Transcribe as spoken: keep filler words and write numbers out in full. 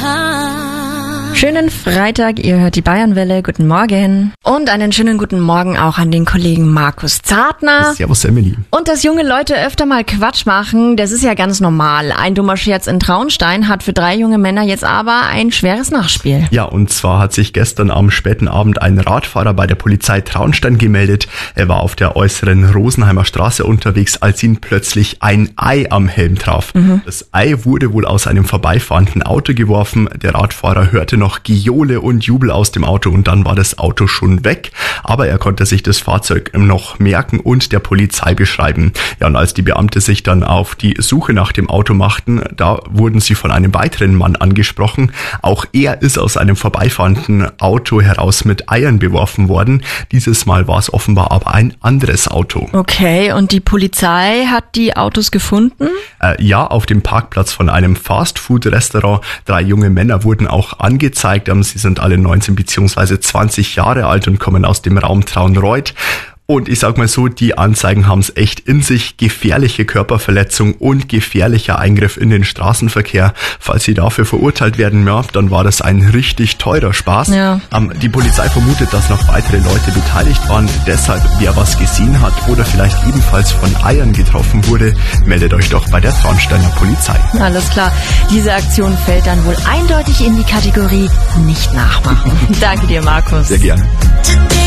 Schönen Freitag, ihr hört die Bayernwelle, guten Morgen. Und einen schönen guten Morgen auch an den Kollegen Markus Zartner. Servus Emily. Und dass junge Leute öfter mal Quatsch machen, das ist ja ganz normal. Ein dummer Scherz in Traunstein hat für drei junge Männer jetzt aber ein schweres Nachspiel. Ja, und zwar hat sich gestern am späten Abend ein Radfahrer bei der Polizei Traunstein gemeldet. Er war auf der äußeren Rosenheimer Straße unterwegs, als ihn plötzlich ein Ei am Helm traf. Mhm. Das Ei wurde wohl aus einem vorbeifahrenden Auto geworfen. Der Radfahrer hörte noch Gejohle und Jubel aus dem Auto und dann war das Auto schon weg. Aber er konnte sich das Fahrzeug noch merken und der Polizei beschreiben. Ja, und als die Beamte sich dann auf die Suche nach dem Auto machten, da wurden sie von einem weiteren Mann angesprochen. Auch er ist aus einem vorbeifahrenden Auto heraus mit Eiern beworfen worden. Dieses Mal war es offenbar aber ein anderes Auto. Okay, und die Polizei hat die Autos gefunden? Äh, ja, auf dem Parkplatz von einem Fastfood-Restaurant. Drei junge Männer wurden auch angezeigt. Sie sind alle neunzehn bzw. zwanzig Jahre alt und kommen aus dem Raum Traunreut. Und ich sag mal so, die Anzeigen haben es echt in sich. Gefährliche Körperverletzung und gefährlicher Eingriff in den Straßenverkehr. Falls sie dafür verurteilt werden, ja, dann war das ein richtig teurer Spaß. Ja. Ähm, die Polizei vermutet, dass noch weitere Leute beteiligt waren. Deshalb, wer was gesehen hat oder vielleicht ebenfalls von Eiern getroffen wurde, meldet euch doch bei der Traunsteiner Polizei. Alles klar. Diese Aktion fällt dann wohl eindeutig in die Kategorie nicht nachmachen. Danke dir, Markus. Sehr gerne.